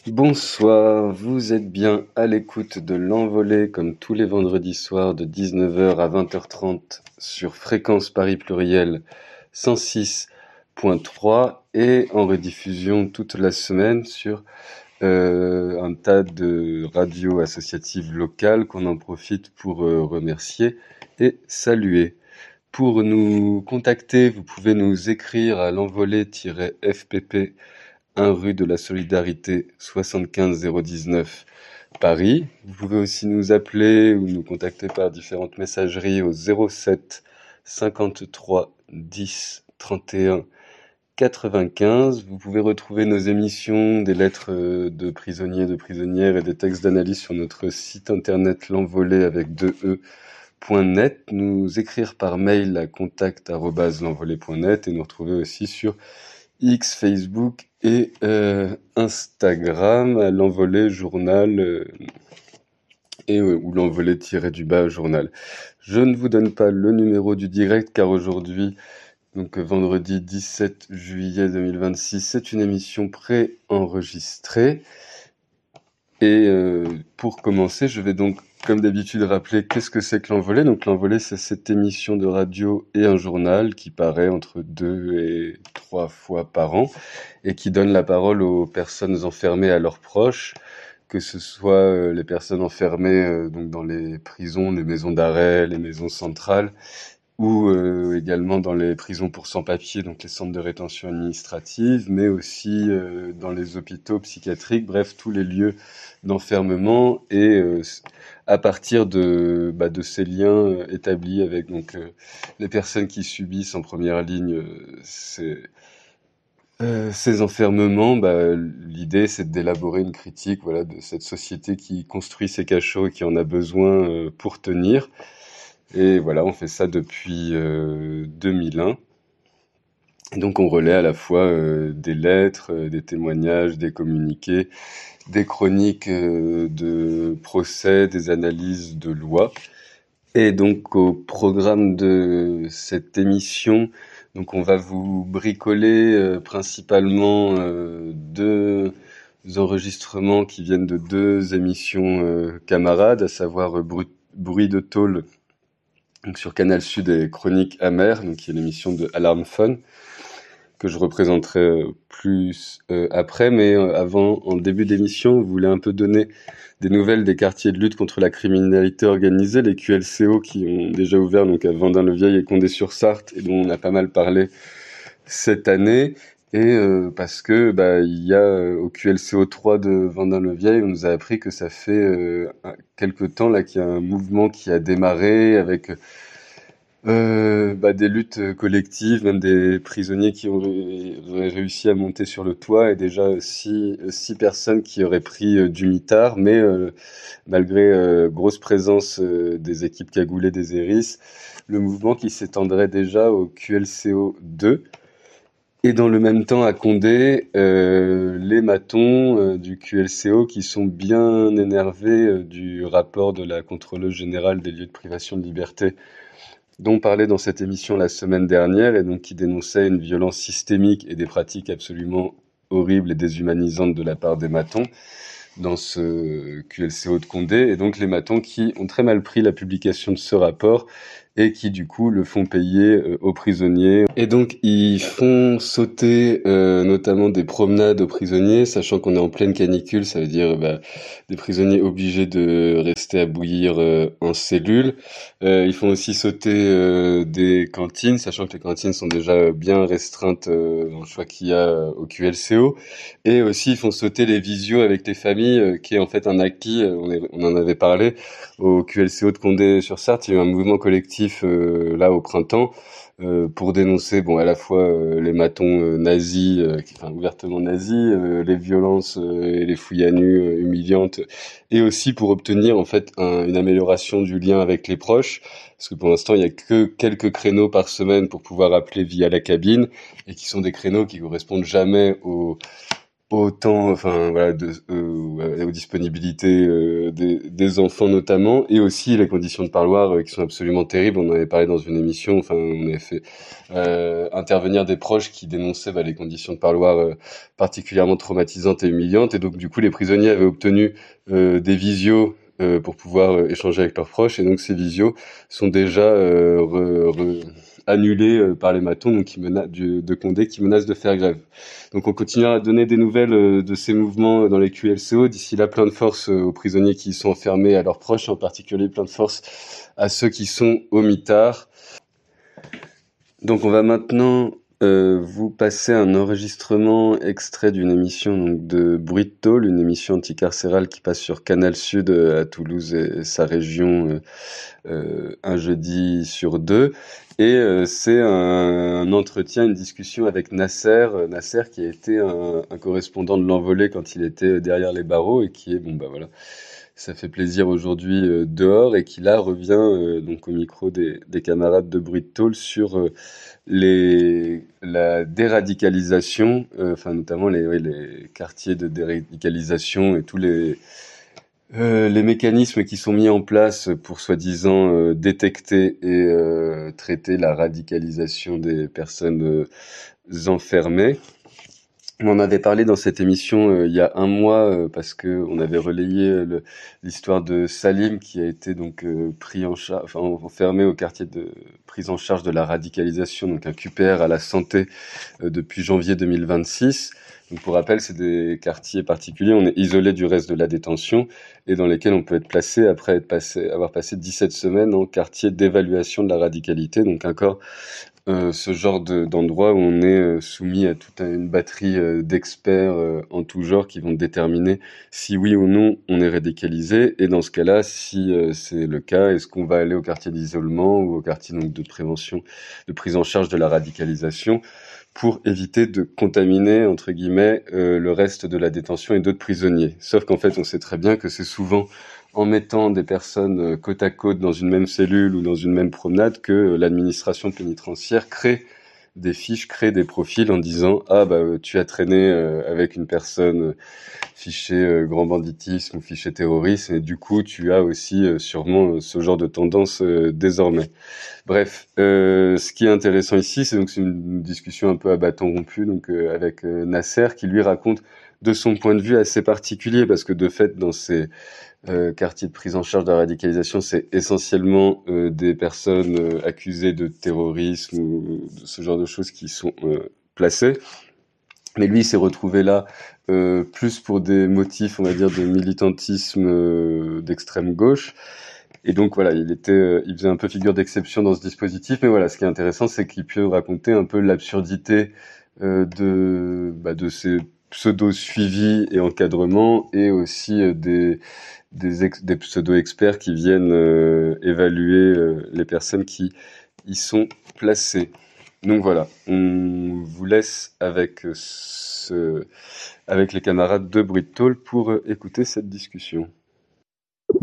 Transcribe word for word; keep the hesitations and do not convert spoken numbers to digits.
Bonsoir, vous êtes bien à l'écoute de l'Envolée comme tous les vendredis soirs de dix-neuf heures à vingt heures trente sur Fréquence Paris Pluriel cent six point trois et en rediffusion toute la semaine sur euh, un tas de radios associatives locales qu'on en profite pour euh, remercier et saluer. Pour nous contacter, vous pouvez nous écrire à l'envolée-F P P un rue de la Solidarité soixante-quinze zéro dix-neuf Paris. Vous pouvez aussi nous appeler ou nous contacter par différentes messageries au zéro sept cinquante-trois dix trente et un quatre-vingt-quinze. Vous pouvez retrouver nos émissions, des lettres de prisonniers, de prisonnières et des textes d'analyse sur notre site internet l'envolée avec deux e. .net, nous écrire par mail à contact arobase l'envolée point net et nous retrouver aussi sur X, Facebook et euh, Instagram à l'envolée journal euh, et euh, ou l'envolée tiré du bas journal. Je ne vous donne pas le numéro du direct car aujourd'hui, donc vendredi dix-sept juillet deux mille vingt-six, c'est une émission pré-enregistrée. Et euh, pour commencer, je vais donc, comme d'habitude, rappeler qu'est-ce que c'est que l'Envolée. Donc l'Envolée, c'est cette émission de radio et un journal qui paraît entre deux et trois fois par an et qui donne la parole aux personnes enfermées à leurs proches, que ce soit euh, les personnes enfermées euh, donc dans les prisons, les maisons d'arrêt, les maisons centrales, ou euh, également dans les prisons pour sans-papiers, donc les centres de rétention administrative, mais aussi euh, dans les hôpitaux psychiatriques, bref, tous les lieux d'enfermement, et euh, à partir de, bah, de ces liens euh, établis avec donc euh, les personnes qui subissent en première ligne euh, ces, euh, ces enfermements, bah, l'idée c'est d'élaborer une critique, voilà, de cette société qui construit ces cachots et qui en a besoin euh, pour tenir. Et voilà, on fait ça depuis euh, deux mille un. Et donc on relaie à la fois euh, des lettres, euh, des témoignages, des communiqués, des chroniques euh, de procès, des analyses de lois. Et donc au programme de cette émission, donc on va vous bricoler euh, principalement euh, deux enregistrements qui viennent de deux émissions euh, camarades, à savoir euh, Bru- Bruit de tôle donc sur Canal Sud et Chroniques amères, donc qui est l'émission de Alarm Fun, que je représenterai euh, plus euh, après, mais euh, avant, en début d'émission, vous voulez un peu donner des nouvelles des quartiers de lutte contre la criminalité organisée, les Q L C O qui ont déjà ouvert donc à Vendin-le-Vieil et Condé-sur-Sarthe, et dont on a pas mal parlé cette année. Et euh, parce que bah il y a euh, au Q L C O trois de Vendin-le-Vieil, on nous a appris que ça fait euh, quelque temps là qu'il y a un mouvement qui a démarré avec euh, bah, des luttes collectives, même des prisonniers qui auraient, auraient réussi à monter sur le toit et déjà six, six personnes qui auraient pris euh, du mitard, mais euh, malgré euh, grosse présence euh, des équipes cagoulées des Héris, le mouvement qui s'étendrait déjà au Q L C O deux. Et dans le même temps, à Condé, euh, les matons euh, du Q L C O qui sont bien énervés euh, du rapport de la contrôleuse générale des lieux de privation de liberté dont on parlait dans cette émission la semaine dernière et donc qui dénonçait une violence systémique et des pratiques absolument horribles et déshumanisantes de la part des matons dans ce Q L C O de Condé. Et donc les matons qui ont très mal pris la publication de ce rapport et qui du coup le font payer euh, aux prisonniers. Et donc ils font sauter euh, notamment des promenades aux prisonniers, sachant qu'on est en pleine canicule, ça veut dire bah, des prisonniers obligés de rester à bouillir euh, en cellule. Euh, ils font aussi sauter euh, des cantines, sachant que les cantines sont déjà bien restreintes euh, dans le choix qu'il y a euh, au Q L C O. Et aussi ils font sauter les visios avec les familles, euh, qui est en fait un acquis, euh, on, est, on en avait parlé au Q L C O de Condé-sur-Sarthe. Il y a eu un mouvement collectif euh, là au printemps euh, pour dénoncer bon à la fois euh, les matons euh, nazis, euh, qui, enfin ouvertement nazis, euh, les violences euh, et les fouilles à nu euh, humiliantes, et aussi pour obtenir en fait un, une amélioration du lien avec les proches, parce que pour l'instant il y a que quelques créneaux par semaine pour pouvoir appeler via la cabine, et qui sont des créneaux qui correspondent jamais aux autant, enfin voilà, de, euh, aux disponibilités euh, des, des enfants notamment, et aussi les conditions de parloir euh, qui sont absolument terribles. On en avait parlé dans une émission, enfin on avait fait euh, intervenir des proches qui dénonçaient bah, les conditions de parloir euh, particulièrement traumatisantes et humiliantes, et donc du coup les prisonniers avaient obtenu euh, des visios euh, pour pouvoir euh, échanger avec leurs proches, et donc ces visios sont déjà euh, re, re, annulés euh, par les matons donc qui menacent de, de Condé qui menacent de faire grève. Donc on continuera à donner des nouvelles euh, de ces mouvements dans les Q L C O. D'ici là, plein de force euh, aux prisonniers qui sont enfermés, à leurs proches, en particulier plein de force à ceux qui sont au mitard. Donc on va maintenant euh, vous passer un enregistrement extrait d'une émission donc, de Bruit de Tôle, une émission anticarcérale qui passe sur Canal Sud euh, à Toulouse et, et sa région euh, euh, un jeudi sur deux. Et euh, c'est un, un entretien, une discussion avec Nasser, euh, Nasser qui a été un, un correspondant de l'Envolée quand il était derrière les barreaux et qui est, bon bah voilà, ça fait plaisir aujourd'hui euh, dehors et qui là revient euh, donc au micro des, des camarades de Bruit de Tôle sur euh, les, la déradicalisation, euh, enfin notamment les, oui, les quartiers de déradicalisation et tous les euh, les mécanismes qui sont mis en place pour soi-disant euh, détecter et euh, traiter la radicalisation des personnes euh, enfermées. On en avait parlé dans cette émission euh, il y a un mois euh, parce que on avait relayé euh, l'histoire de Salim qui a été donc euh, pris en charge, enfin enfermé au quartier de prise en charge de la radicalisation, donc un Q P R à la santé euh, depuis janvier deux mille vingt-six. Donc pour rappel, c'est des quartiers particuliers, on est isolé du reste de la détention et dans lesquels on peut être placé après être passé, avoir passé dix-sept semaines en quartier d'évaluation de la radicalité, donc encore euh, ce genre de, d'endroit où on est euh, soumis à toute une batterie euh, d'experts euh, en tout genre qui vont déterminer si oui ou non on est radicalisé et dans ce cas-là, si euh, c'est le cas, est-ce qu'on va aller au quartier d'isolement ou au quartier donc de prévention, de prise en charge de la radicalisation pour éviter de contaminer, entre guillemets, euh, le reste de la détention et d'autres prisonniers. Sauf qu'en fait, on sait très bien que c'est souvent en mettant des personnes euh, côte à côte dans une même cellule ou dans une même promenade que euh, l'administration pénitentiaire crée des fiches, crée des profils en disant « Ah, bah, tu as traîné euh, avec une personne euh, fichée euh, grand banditisme ou fichée terrorisme et du coup, tu as aussi euh, sûrement euh, ce genre de tendance euh, désormais. » Bref, euh, ce qui est intéressant ici, c'est donc c'est une discussion un peu à bâton rompu, donc euh, avec euh, Nasser, qui lui raconte de son point de vue assez particulier, parce que de fait, dans ces euh, quartiers de prise en charge de la radicalisation, c'est essentiellement euh, des personnes euh, accusées de terrorisme ou de ce genre de choses qui sont euh, placées. Mais lui, il s'est retrouvé là euh, plus pour des motifs, on va dire, de militantisme euh, d'extrême gauche. Et donc voilà, il était, euh, il faisait un peu figure d'exception dans ce dispositif. Mais voilà, ce qui est intéressant, c'est qu'il peut raconter un peu l'absurdité euh, de, bah, de ces pseudo-suivis et encadrements, et aussi euh, des, des, ex, des pseudo-experts qui viennent euh, évaluer euh, les personnes qui y sont placées. Donc voilà, on vous laisse avec ce, avec les camarades de Bruit de Tôle pour écouter cette discussion.